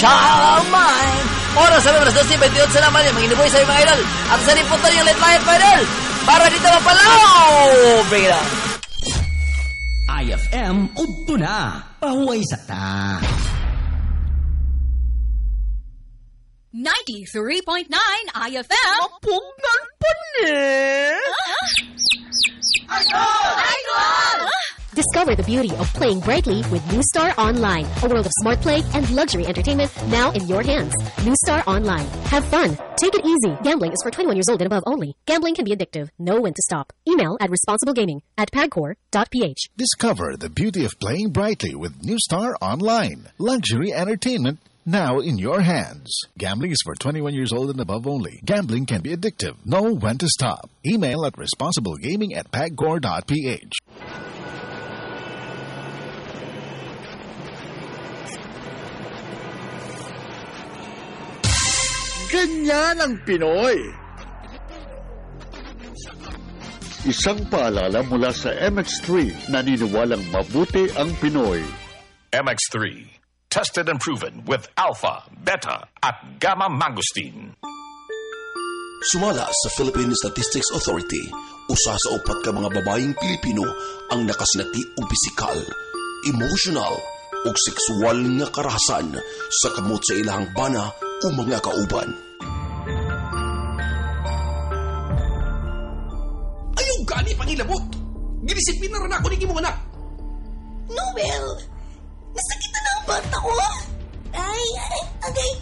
Child Mine. Oras sa oras 12:28 naman yung mga iniboy sa mga idol. At sa rin punta yung Let's Lion Final. Para dito mapalaw. Bring it on. IFM udto na. Pahuway sa ta. 93.9 IFM. Mapugnan pa niya. Discover the beauty of playing brightly with New Star Online, a world of smart play and luxury entertainment now in your hands. New Star Online. Have fun. Take it easy. Gambling is for 21 years old and above only. Gambling can be addictive. Know when to stop. Email at responsiblegaming@pagcor.ph. Discover the beauty of playing brightly with New Star Online. Luxury entertainment now in your hands. Gambling is for 21 years old and above only. Gambling can be addictive. Know when to stop. Email at responsiblegaming@pagcor.ph. Ganyan ang Pinoy. Isang paalala mula sa MX3, naniniwalang mabuti ang Pinoy. MX3, tested and proven with alpha, beta, at gamma mangosteen. Sumala sa Philippine Statistics Authority, usa sa upat ka mga babaeng Pilipino ang nakasinati og pisikal, emotional ug sexual nga karahasan sa kamot sa ilahang bana o mga kauban. Ayaw gani pangilabot. Ginisipin na rin ako ni imong anak. Noel, nasakit na ang bata ko. Ay, agay.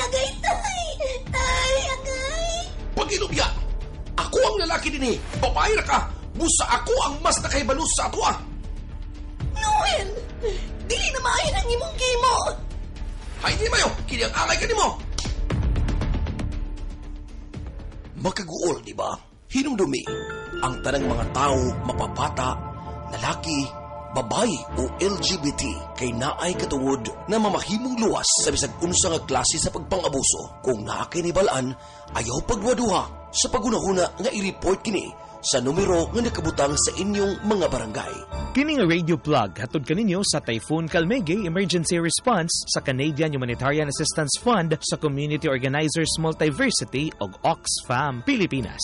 Pagilubya, ako ang lalaki din eh. Babae na ka. Busa ako ang mas nakaibalus sa ato ah. Noel, dili na maayon ang imong gimo. Hay di mayo, kini ang angay ka nimo. Makaguol, di ba? Hinumdumi ang tanang mga tao, mapapata, lalaki, babae o LGBT kay naay katungod na mamahimong luwas sa bisag unsa nga klase sa pagpang-abuso. Kung naa kini balaan, ayaw pagduha-duha sa pagunahuna nga i-report kini sa numero nga nakabutang sa inyong mga barangay. Kini nga radio plug hatod kaninyo sa Typhoon Kalmege Emergency Response sa Canadian Humanitarian Assistance Fund sa Community Organizers Multiversity ug Oxfam Pilipinas.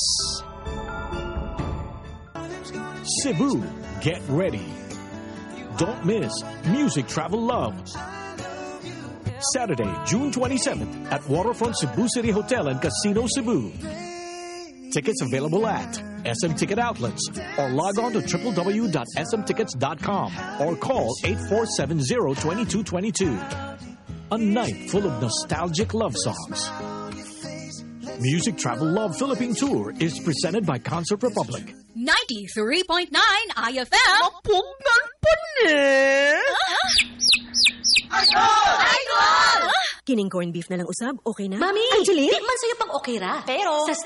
Cebu, get ready. Don't miss Music Travel Love. Saturday, June 27th at Waterfront Cebu City Hotel and Casino Cebu. Tickets available at SM Ticket Outlets or log on to www.smtickets.com or call 8470-2222. A night full of nostalgic love songs. Music Travel Love Philippine Tour is presented by Concert Republic. 93.9 IFM. Mapugnan pa niya. Kining corned beef na lang usab, okay na? Mami, Angeline? di man sa'yo pang okay ra. Pero, sa